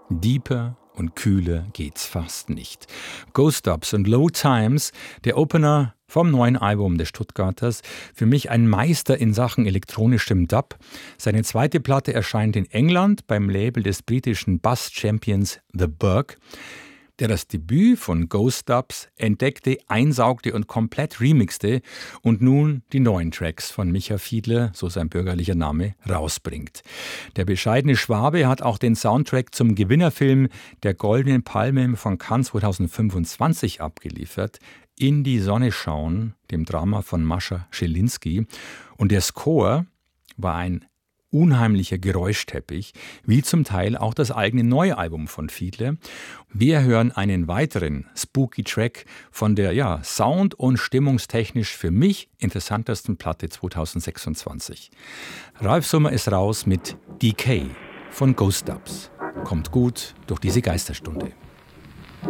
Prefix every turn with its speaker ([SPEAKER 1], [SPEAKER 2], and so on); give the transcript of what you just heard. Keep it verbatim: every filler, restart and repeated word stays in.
[SPEAKER 1] Deeper und kühler geht's fast nicht. Ghost Dubs und Low Times, der Opener vom neuen Album des Stuttgarters, für mich ein Meister in Sachen elektronischem Dub. Seine zweite Platte erscheint in England beim Label des britischen Bass-Champions The Burg, der das Debüt von Ghost Dubs entdeckte, einsaugte und komplett remixte und nun die neuen Tracks von Micha Fiedler, so sein bürgerlicher Name, rausbringt. Der bescheidene Schwabe hat auch den Soundtrack zum Gewinnerfilm der Goldenen Palme von Cannes zweitausendfünfundzwanzig abgeliefert, In die Sonne schauen, dem Drama von Mascha Schelinski. Und der Score war ein unheimlicher Geräuschteppich, wie zum Teil auch das eigene neue Album von Fiedler. Wir hören einen weiteren spooky Track von der ja, sound- und stimmungstechnisch für mich interessantesten Platte zweitausendsechsundzwanzig. Ralf Summer ist raus mit Decay von Ghost Dubs. Kommt gut durch diese Geisterstunde.